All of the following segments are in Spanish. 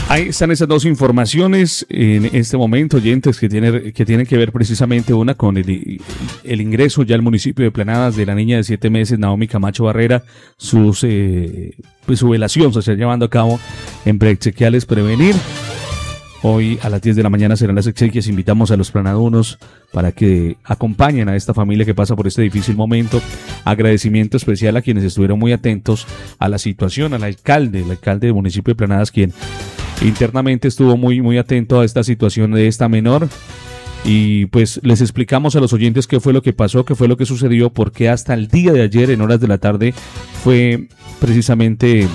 Ahí están esas dos informaciones en este momento, oyentes, que tienen que ver precisamente una con el ingreso ya al municipio de Planadas de la niña de 7 meses, Naomi Camacho Barrera. Su velación se está llevando a cabo en Preexequiales Prevenir. Hoy a las 10 de la mañana serán las exequias. Invitamos a los planadunos para que acompañen a esta familia que pasa por este difícil momento. Agradecimiento especial a quienes estuvieron muy atentos a la situación, al alcalde del municipio de Planadas, quien internamente estuvo muy atento a esta situación de esta menor. Y pues les explicamos a los oyentes qué fue lo que pasó, qué fue lo que sucedió, porque hasta el día de ayer en horas de la tarde fue precisamente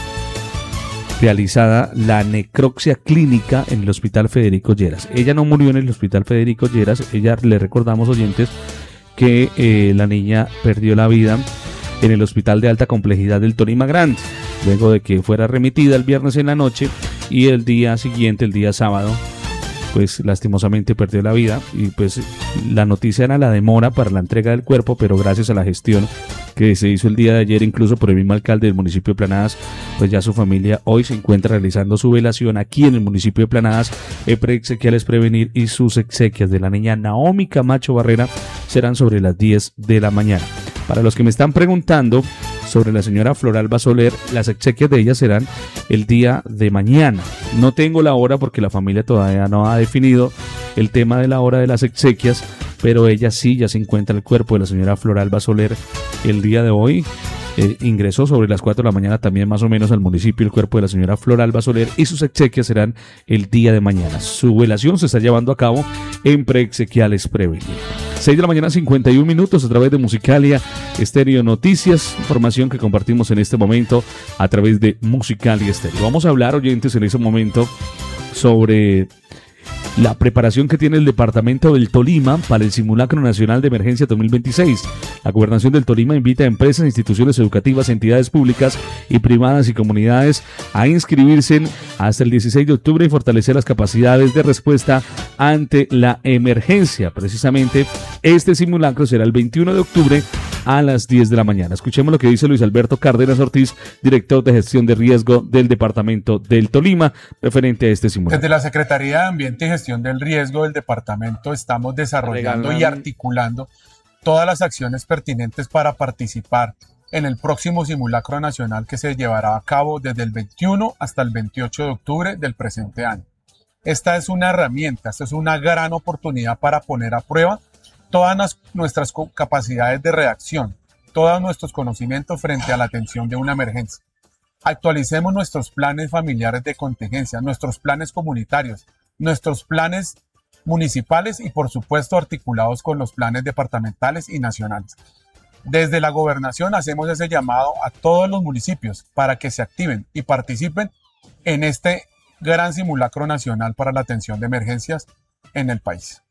realizada la necropsia clínica en el Hospital Federico Lleras. Ella no murió en el Hospital Federico Lleras. Le recordamos, oyentes, que la niña perdió la vida en el Hospital de Alta Complejidad del Tolima Grande, luego de que fuera remitida el viernes en la noche, y el día siguiente, el día sábado, pues lastimosamente perdió la vida. Y pues la noticia era la demora para la entrega del cuerpo, pero gracias a la gestión que se hizo el día de ayer, incluso por el mismo alcalde del municipio de Planadas, pues ya su familia hoy se encuentra realizando su velación aquí en el municipio de Planadas. Preexequiales Prevenir, y sus exequias de la niña Naomi Camacho Barrera serán sobre las 10 de la mañana. Para los que me están preguntando sobre la señora Floralba Soler, las exequias de ella serán el día de mañana. No tengo la hora porque la familia todavía no ha definido el tema de la hora de las exequias, pero ella sí, ya se encuentra el cuerpo de la señora Floralba Soler el día de hoy. Ingresó sobre las 4 de la mañana también más o menos al municipio el cuerpo de la señora Floralba Soler, y sus exequias serán el día de mañana. Su velación se está llevando a cabo en Preexequiales Prevenir. 6 de la mañana, 51 minutos, a través de Musicalia Estéreo Noticias, información que compartimos en este momento a través de Musicalia Estéreo. Vamos a hablar, oyentes, en ese momento sobre la preparación que tiene el departamento del Tolima para el Simulacro Nacional de Emergencia 2026. La Gobernación del Tolima invita a empresas, instituciones educativas, entidades públicas y privadas y comunidades a inscribirse hasta el 16 de octubre y fortalecer las capacidades de respuesta ante la emergencia. Precisamente este simulacro será el 21 de octubre a las 10 de la mañana. Escuchemos lo que dice Luis Alberto Cárdenas Ortiz, director de gestión de riesgo del departamento del Tolima, referente a este simulacro. Desde la Secretaría de Ambiente y Gestión del Riesgo del departamento estamos desarrollando y articulando todas las acciones pertinentes para participar en el próximo simulacro nacional que se llevará a cabo desde el 21 hasta el 28 de octubre del presente año. Esta es una herramienta, esta es una gran oportunidad para poner a prueba todas nuestras capacidades de reacción, todos nuestros conocimientos frente a la atención de una emergencia. Actualicemos nuestros planes familiares de contingencia, nuestros planes comunitarios, nuestros planes municipales y, por supuesto, articulados con los planes departamentales y nacionales. Desde la gobernación hacemos ese llamado a todos los municipios para que se activen y participen en este gran simulacro nacional para la atención de emergencias en el país.